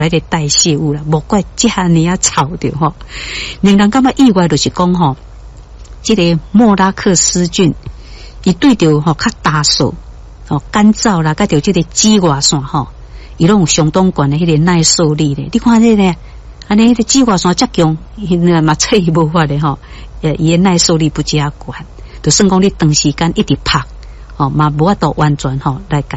来个代谢物啦，无怪这下你要吵的吼。令人感觉意外就是讲吼，这个莫拉克斯菌，伊对着吼较打手吼干燥啦，甲着这个紫外线吼，伊拢有相当悬的迄个耐受力咧。你看这个，安尼迄个紫外线遮强，伊嘛测伊无法的吼，伊的耐受力不加悬，就算讲你长时间一直拍，吼嘛无法度完全吼来改。